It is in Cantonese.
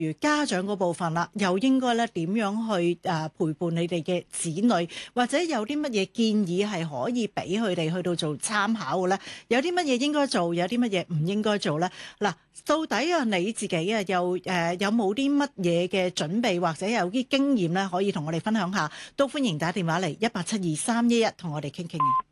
如家長嗰部分啦，又應該咧點樣去陪伴你哋嘅子女，或者有啲乜嘢建議係可以俾佢哋去到做參考嘅咧？有啲乜嘢應該做，有啲乜嘢唔應該做咧？嗱，到底啊你自己啊又有冇啲乜嘢嘅準備，或者有啲經驗咧，可以同我哋分享下？都歡迎打電話嚟187231同我哋傾傾嘅。